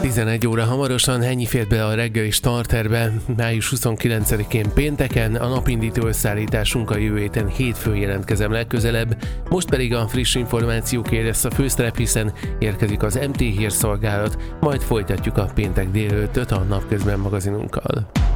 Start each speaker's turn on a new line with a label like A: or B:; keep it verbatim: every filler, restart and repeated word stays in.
A: tizenegy óra hamarosan, ennyi fért be a reggeli starterbe. május huszonkilencedikén pénteken, a napindító összeállításunk a jövő héten hétfőn jelentkezem legközelebb. Most pedig a friss információkért lesz a főszerep, hiszen érkezik az em té hírszolgálat, majd folytatjuk a péntek délelőttöt a Napközben magazinunkkal.